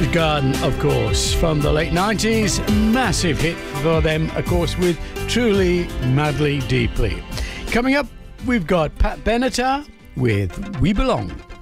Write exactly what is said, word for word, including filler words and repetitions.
Garden, of course, from the late nineties. Massive hit for them, of course, with Truly, Madly, Deeply. Coming up, we've got Pat Benatar with We Belong.